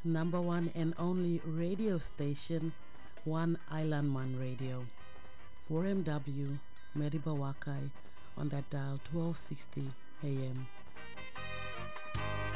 number one and only radio station, One Island Man Radio, 4MW, Meriba Wakai, on that dial 1260 AM.